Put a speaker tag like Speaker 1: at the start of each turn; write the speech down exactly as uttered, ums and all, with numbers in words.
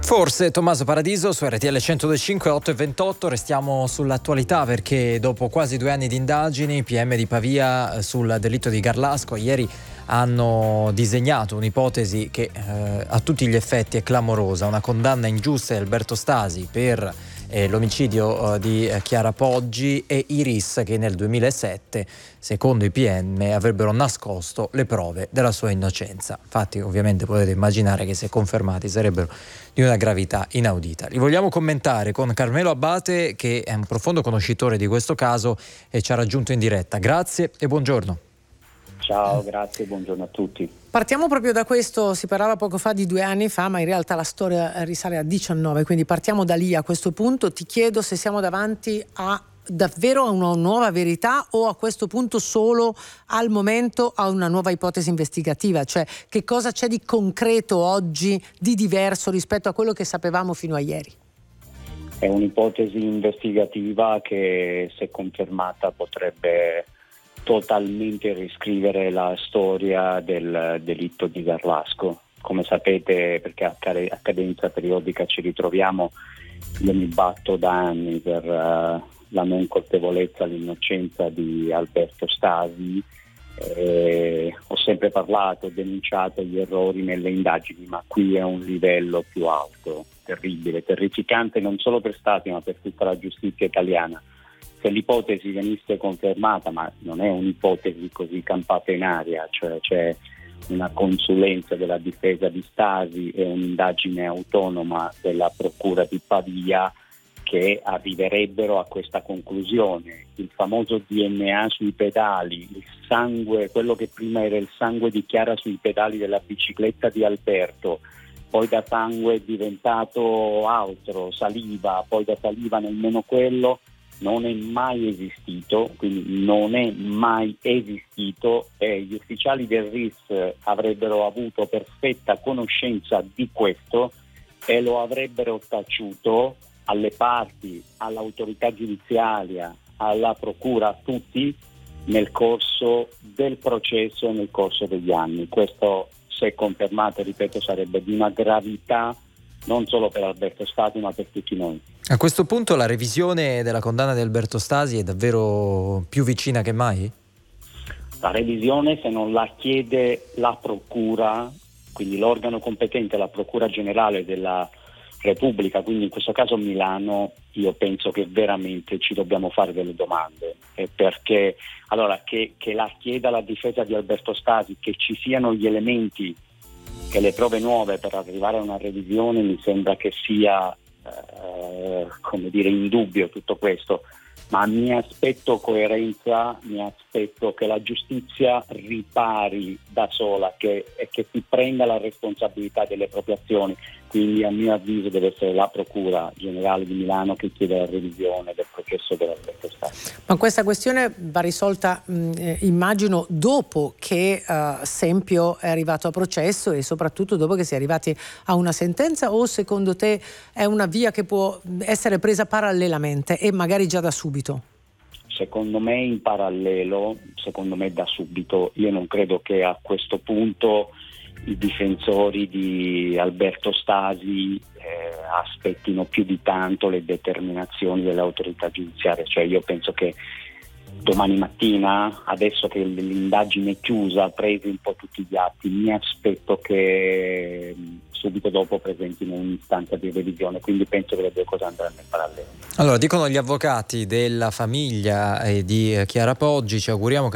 Speaker 1: Forse Tommaso Paradiso su R T L centodue e cinque, otto e ventotto. Restiamo sull'attualità perché dopo quasi due anni di indagini, P M di Pavia sul delitto di Garlasco ieri hanno disegnato un'ipotesi che eh, a tutti gli effetti è clamorosa, una condanna ingiusta di Alberto Stasi per eh, l'omicidio eh, di Chiara Poggi e Iris, che nel duemilasette, secondo i P M, avrebbero nascosto le prove della sua innocenza. Infatti ovviamente potete immaginare che, se confermati, sarebbero di una gravità inaudita. Li vogliamo commentare con Carmelo Abbate, che è un profondo conoscitore di questo caso e ci ha raggiunto in diretta. Grazie e buongiorno.
Speaker 2: Ciao, grazie, buongiorno a tutti.
Speaker 3: Partiamo proprio da questo. Si parlava poco fa di due anni fa, ma in realtà la storia risale a diciannove, quindi partiamo da lì. A questo punto ti chiedo se siamo davanti a davvero una nuova verità o a questo punto solo al momento a una nuova ipotesi investigativa, cioè che cosa c'è di concreto oggi di diverso rispetto a quello che sapevamo fino a ieri?
Speaker 2: È un'ipotesi investigativa che, se confermata, potrebbe totalmente riscrivere la storia del delitto di Garlasco. Come sapete, perché a cadenza periodica ci ritroviamo, io mi batto da anni per uh, la non colpevolezza, l'innocenza di Alberto Stasi. Eh, ho sempre parlato, denunciato gli errori nelle indagini, ma qui è un livello più alto, terribile, terrificante non solo per Stasi ma per tutta la giustizia italiana. Se l'ipotesi venisse confermata, ma non è un'ipotesi così campata in aria, cioè c'è una consulenza della difesa di Stasi e un'indagine autonoma della procura di Pavia che arriverebbero a questa conclusione. Il famoso D N A sui pedali, il sangue, quello che prima era il sangue di Chiara sui pedali della bicicletta di Alberto, poi da sangue è diventato altro, saliva, poi da saliva nemmeno quello, non è mai esistito, quindi non è mai esistito, e gli ufficiali del R I S avrebbero avuto perfetta conoscenza di questo e lo avrebbero taciuto alle parti, all'autorità giudiziaria, alla procura, a tutti, nel corso del processo e nel corso degli anni. Questo, se confermato, ripeto, sarebbe di una gravità non solo per Alberto Stasi ma per tutti noi.
Speaker 1: A questo punto la revisione della condanna di Alberto Stasi è davvero più vicina che mai?
Speaker 2: La revisione, se non la chiede la procura, quindi l'organo competente, la Procura Generale della Repubblica, quindi in questo caso Milano, io penso che veramente ci dobbiamo fare delle domande, eh, perché allora che, che la chieda la difesa di Alberto Stasi, che ci siano gli elementi e le prove nuove per arrivare a una revisione, mi sembra che sia eh, come dire indubbio tutto questo, ma mi aspetto coerenza, mi aspetto che la giustizia ripari da sola, che, e che si prenda la responsabilità delle proprie azioni. Quindi, a mio avviso, deve essere la Procura Generale di Milano che chiede la revisione del processo dell'Alberto Stasi.
Speaker 3: Ma questa questione va risolta, mh, eh, immagino, dopo che uh, Sempio è arrivato a processo e soprattutto dopo che si è arrivati a una sentenza, o secondo te è una via che può essere presa parallelamente e magari già da subito?
Speaker 2: Secondo me in parallelo, secondo me da subito. Io non credo che a questo punto i difensori di Alberto Stasi eh, aspettino più di tanto le determinazioni delle autorità giudiziarie. Cioè, io penso che domani mattina, adesso che l'indagine è chiusa, presi un po' tutti gli atti, mi aspetto che subito dopo presentino un'istanza di revisione, quindi penso che le due cose andranno in parallelo.
Speaker 1: Allora, dicono gli avvocati della famiglia e di Chiara Poggi, ci auguriamo che